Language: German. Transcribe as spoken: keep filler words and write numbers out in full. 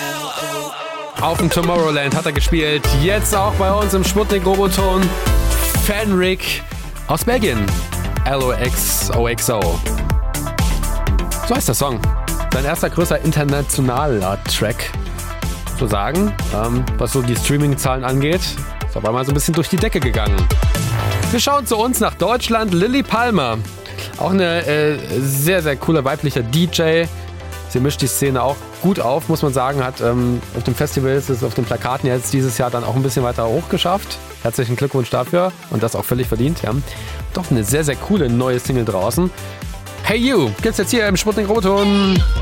Auf dem Tomorrowland hat er gespielt. Jetzt auch bei uns im Sputnik-Roboton. Fenric aus Belgien. L O X O X O. So heißt der Song. Sein erster größer internationaler Track. So sagen, ähm, was so die Streaming-Zahlen angeht, ist auf einmal so ein bisschen durch die Decke gegangen. Wir schauen zu uns nach Deutschland. Lilly Palmer. Auch eine äh, sehr, sehr cooler weiblicher D J. Sie mischt die Szene auch gut auf, muss man sagen. Hat ähm, auf dem Festival ist es auf den Plakaten jetzt dieses Jahr dann auch ein bisschen weiter hochgeschafft. Herzlichen Glückwunsch dafür. Und das auch völlig verdient. Ja. Doch eine sehr, sehr coole neue Single draußen. Hey You, gibt's jetzt hier im Sputnik Roboton.